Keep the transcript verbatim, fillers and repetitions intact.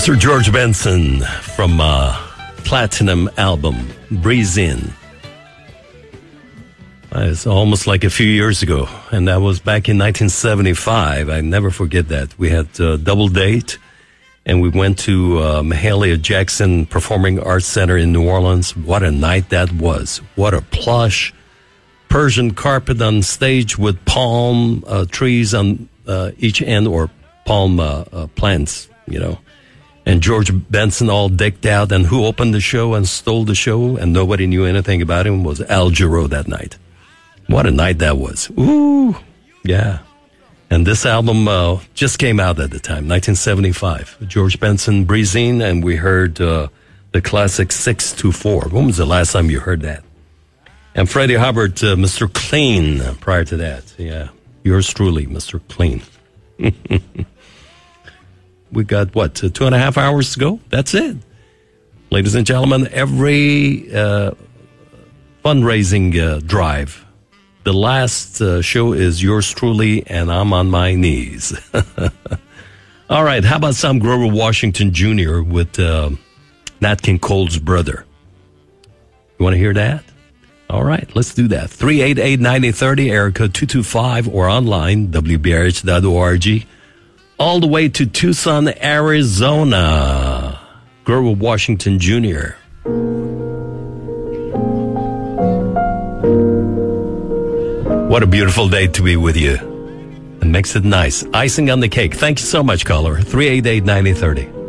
Mister George Benson from uh, Platinum album, Breeze In. Uh, it's almost like a few years ago, and that was back in nineteen seventy-five. I never forget that. We had a double date, and we went to uh, Mahalia Jackson Performing Arts Center in New Orleans. What a night that was. What a plush Persian carpet on stage with palm uh, trees on uh, each end, or palm uh, uh, plants, you know. And George Benson all decked out. And who opened the show and stole the show and nobody knew anything about him was Al Jarreau that night. What a night that was. Ooh, yeah. And this album uh, just came out at the time, nineteen seventy-five. George Benson, Breeze In, and we heard uh, the classic six two four. When was the last time you heard that? And Freddie Hubbard, uh, Mister Clean, prior to that. Yeah, yours truly, Mister Clean. We got, what, uh, two and a half hours to go? That's it. Ladies and gentlemen, every uh, fundraising uh, drive, the last uh, show is yours truly, and I'm on my knees. All right, how about some Grover Washington Junior with uh, Nat King Cole's brother? You want to hear that? All right, let's do that. three eight eight, nine zero three zero, area code two two five, or online, W B R H dot org. All the way to Tucson, Arizona. Grover Washington Junior What a beautiful day to be with you. It makes it nice. Icing on the cake. Thank you so much, caller. three eight eight, nine zero three zero.